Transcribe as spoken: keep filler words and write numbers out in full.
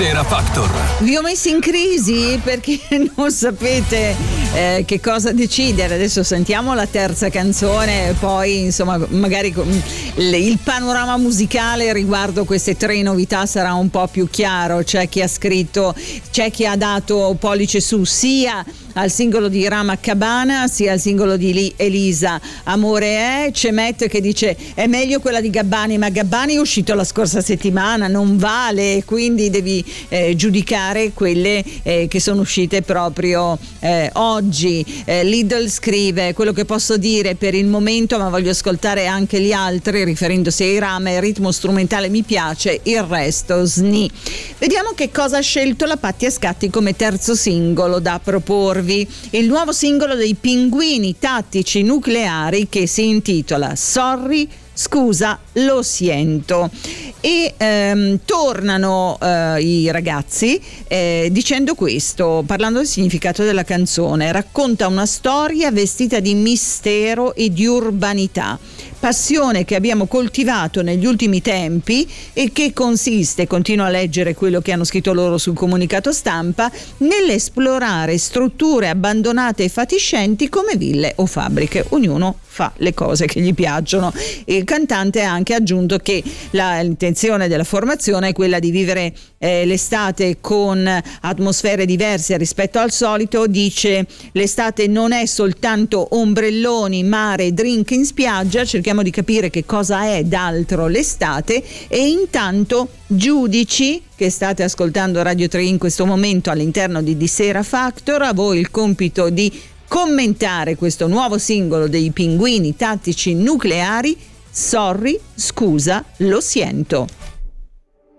Sera Factor. Vi ho messi in crisi perché non sapete eh, che cosa decidere. Adesso sentiamo la terza canzone, poi insomma magari il panorama musicale riguardo queste tre novità sarà un po' più chiaro. C'è chi ha scritto, c'è chi ha dato pollice su sia al singolo di Rama Cabana sia al singolo di Elisa Amore è. C'è Matt che dice è meglio quella di Gabbani, ma Gabbani è uscito la scorsa settimana, non vale, quindi devi eh, giudicare quelle eh, che sono uscite proprio eh, oggi. eh, Lidl scrive quello che posso dire per il momento, ma voglio ascoltare anche gli altri, riferendosi ai Rama. Il ritmo strumentale mi piace, il resto sni. Vediamo che cosa ha scelto la Patti a Scatti come terzo singolo da proporvi. Il nuovo singolo dei Pinguini Tattici Nucleari che si intitola Sorry, scusa, lo siento. E ehm, tornano eh, i ragazzi eh, dicendo questo, parlando del significato della canzone. Racconta una storia vestita di mistero e di urbanità, passione che abbiamo coltivato negli ultimi tempi e che consiste, continuo a leggere quello che hanno scritto loro sul comunicato stampa, nell'esplorare strutture abbandonate e fatiscenti come ville o fabbriche. Ognuno fa le cose che gli piacciono. Il cantante ha anche aggiunto che la, l'intenzione della formazione è quella di vivere eh, l'estate con atmosfere diverse rispetto al solito. Dice l'estate non è soltanto ombrelloni, mare, drink in spiaggia, cerchiamo di capire che cosa è d'altro l'estate. E intanto giudici che state ascoltando Radio tre in questo momento all'interno di Di Sera Factor, a voi il compito di commentare questo nuovo singolo dei Pinguini Tattici Nucleari, Sorry, scusa, lo siento.